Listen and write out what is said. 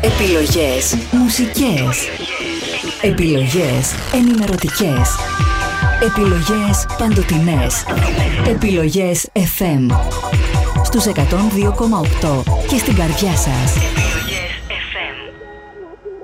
Επιλογές μουσικές. Επιλογές ενημερωτικές. Επιλογές παντοτινές. Επιλογές FM. Στους 102,8 και στην καρδιά σας.